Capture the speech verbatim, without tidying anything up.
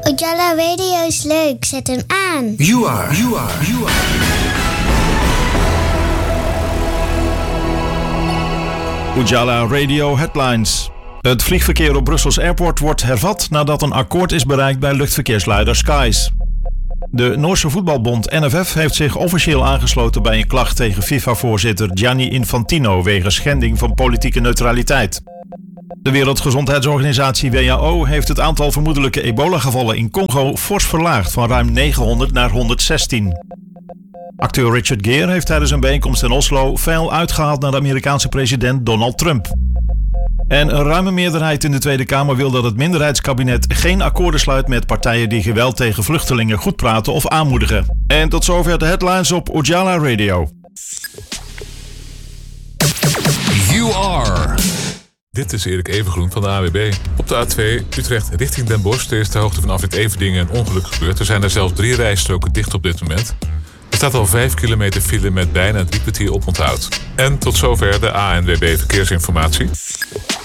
Ujala Radio is leuk, zet hem aan. You are, you are, you are. Ujala Radio Headlines. Het vliegverkeer op Brussels Airport wordt hervat nadat een akkoord is bereikt bij luchtverkeersleider Skies. De Noorse voetbalbond N F F heeft zich officieel aangesloten bij een klacht tegen FIFA-voorzitter Gianni Infantino wegens schending van politieke neutraliteit. De Wereldgezondheidsorganisatie W H O heeft het aantal vermoedelijke ebola-gevallen in Congo fors verlaagd van ruim negenhonderd naar honderdzestien. Acteur Richard Gere heeft tijdens een bijeenkomst in Oslo fel uitgehaald naar de Amerikaanse president Donald Trump. En een ruime meerderheid in de Tweede Kamer wil dat het minderheidskabinet geen akkoorden sluit met partijen die geweld tegen vluchtelingen goed praten of aanmoedigen. En tot zover de headlines op Ujala Radio. You are. Dit is Erik Evengroen van de A W B. Op de A twee Utrecht richting Den Bosch. Er is ter hoogte van afrit Everdingen een ongeluk gebeurd. Er zijn er zelfs drie rijstroken dicht op dit moment. Er staat al vijf kilometer file met bijna drie kwartier oponthoud. En tot zover de A N W B Verkeersinformatie.